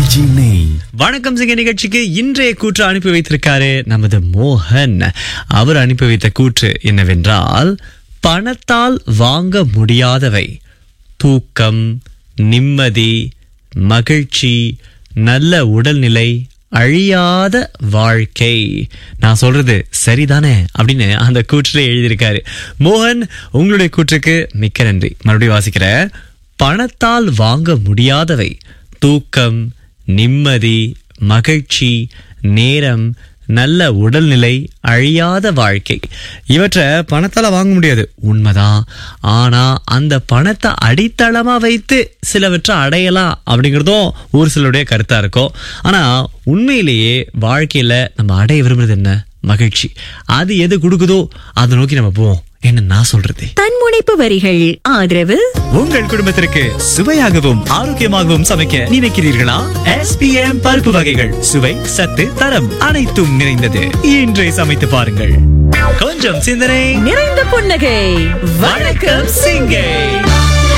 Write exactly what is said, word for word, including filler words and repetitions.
RKG நெய். வணக்கம் சிங்க நிகழ்ச்சிக்கு இன்றைய கூற்று அனுப்பி வைத்திருக்காரு நமது மோகன். அவர் அனுப்பி வைத்த கூற்று என்னவென்றால், பணத்தால் வாங்க முடியாதவை தூக்கம், நிம்மதி, மகிழ்ச்சி, நல்ல உடல்நிலை, அழியாத வாழ்க்கை. நான் சொல்றது சரிதானே அப்படின்னு அந்த கூற்றிலே எழுதியிருக்காரு மோகன். உங்களுடைய கூற்றுக்கு மிக்க நன்றி. மறுபடியும் வாசிக்கிறேன். பணத்தால் வாங்க முடியாதவை தூக்கம், நிம்மதி, மகிழ்ச்சி, நேரம், நல்ல உடல்நிலை, அழியாத வாழ்க்கை. இவற்றை பணத்தால வாங்க முடியாது, உண்மைதான். ஆனா அந்த பணத்தை அடித்தளமா வைத்து சிலவற்றை அடையலாம் அப்படிங்கிறதும் ஒரு சிலருடைய கருத்தா இருக்கும். ஆனா உண்மையிலேயே வாழ்க்கையில நம்ம அடைய விரும்புறது என்ன? மகிழ்ச்சி. அது எது கொடுக்குதோ அதை நோக்கி நம்ம போவோம். என்ன நான் சொல்றது? தன்முனைப்பு வரிகள் ஆதரவு. உங்கள் குடும்பத்திற்கு சுவையாகவும் ஆரோக்கியமாகவும் சமைக்க நினைக்கிறீர்களா? எஸ் பி எம் பருப்பு வகைகள் சுவை, சத்து, தரம் அனைத்தும் நிறைந்தது. இன்றே சமைத்து பாருங்கள். கொஞ்சம் சிந்தனை, நிறைந்த புன்னகை. வணக்கம் சிங்கை.